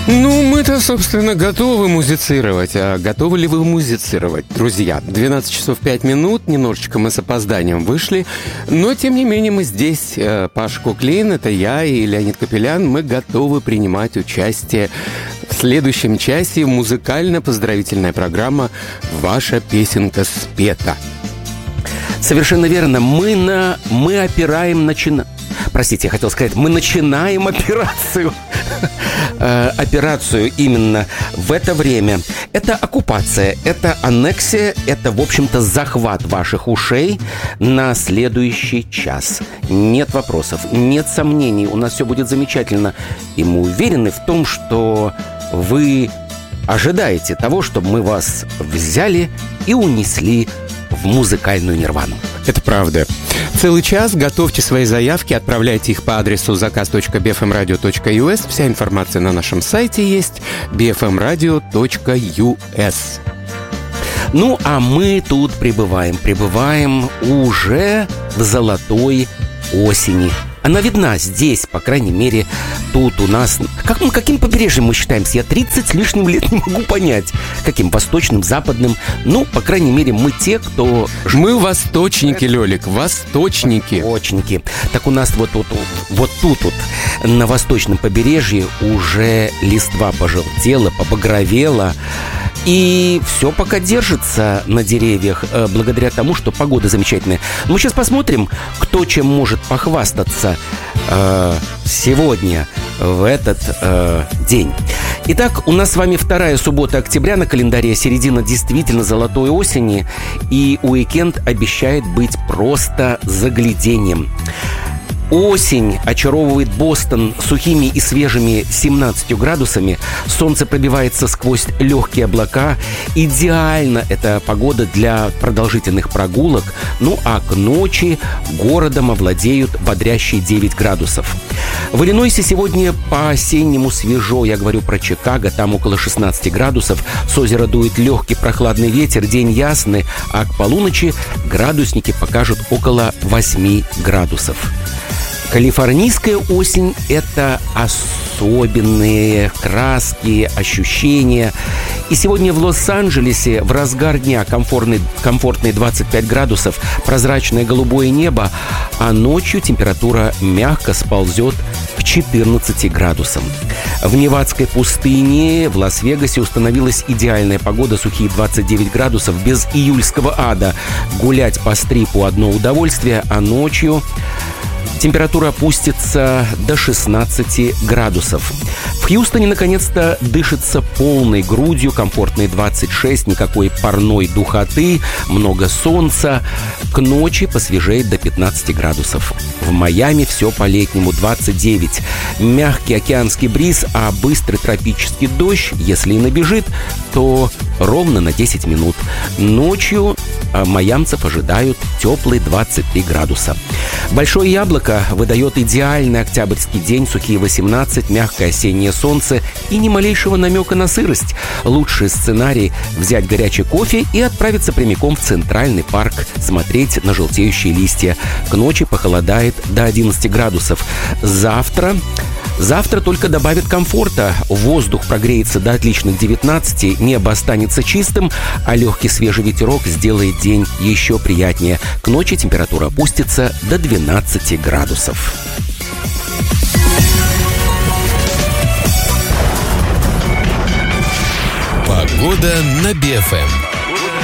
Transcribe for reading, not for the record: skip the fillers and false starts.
Ну, мы-то, собственно, готовы музицировать. А готовы ли вы музицировать, друзья? 12 часов 5 минут, немножечко мы с опозданием вышли. Но, тем не менее, мы здесь. Паша Куклин, это я и Леонид Капелян. Мы готовы принимать участие в следующем часе. Музыкально-поздравительная программа «Ваша песенка спета». Совершенно верно. Мы опираем Простите, я хотел сказать, мы начинаем операцию. Операцию именно в это время. Это оккупация, это аннексия, это, в общем-то, захват ваших ушей на следующий час. Нет вопросов, нет сомнений, у нас все будет замечательно. И мы уверены в том, что вы ожидаете того, чтобы мы вас взяли и унесли в музыкальную нирвану. Это правда. Целый час. Готовьте свои заявки, отправляйте их по адресу заказ.bfmradio.us. Вся информация на нашем сайте есть bfmradio.us. Ну, а мы тут прибываем уже в золотой осени. Она видна здесь, по крайней мере, тут у нас. Каким побережьем мы считаемся? Я 30 с лишним лет не могу понять. Каким? Восточным, западным? Ну, по крайней мере, мы те, кто... Мы восточники, Лёлик, восточники. Восточники. Так у нас вот тут, на восточном побережье уже листва пожелтела, побагровела. И все пока держится на деревьях благодаря тому, что погода замечательная. Мы сейчас посмотрим, кто чем может похвастаться сегодня, в этот день. Итак, у нас с вами 2 суббота октября на календаре, середина действительно золотой осени, и уикенд обещает быть просто загляденьем. Осень очаровывает Бостон сухими и свежими 17 градусами. Солнце пробивается сквозь легкие облака. Идеально эта погода для продолжительных прогулок. Ну а к ночи городом овладеют бодрящие 9 градусов. В Иллинойсе сегодня по-осеннему свежо. Я говорю про Чикаго, там около 16 градусов. С озера дует легкий прохладный ветер, день ясный, а к полуночи градусники покажут около 8 градусов. Калифорнийская осень – это особенные краски, ощущения. И сегодня в Лос-Анджелесе в разгар дня комфортные 25 градусов, прозрачное голубое небо, а ночью температура мягко сползет к 14 градусам. В Невадской пустыне в Лас-Вегасе установилась идеальная погода, сухие 29 градусов, без июльского ада. Гулять по стрипу – одно удовольствие, а ночью температура опустится до 16 градусов. В Хьюстоне, наконец-то, дышится полной грудью, комфортные 26, никакой парной духоты, много солнца. К ночи посвежеет до 15 градусов. В Майами все по-летнему, 29. Мягкий океанский бриз, а быстрый тропический дождь, если и набежит, то ровно на 10 минут. Ночью майамцев ожидают теплые 23 градуса. Большое яблоко выдает идеальный октябрьский день, сухие 18, мягкое осеннее солнце и ни малейшего намека на сырость. Лучший сценарий – взять горячий кофе и отправиться прямиком в Центральный парк, смотреть на желтеющие листья. К ночи похолодает до 11 градусов. Завтра только добавит комфорта. Воздух прогреется до отличных 19, небо останется чистым, а легкий свежий ветерок сделает день еще приятнее. К ночи температура опустится до 12 градусов. Погода на BFM.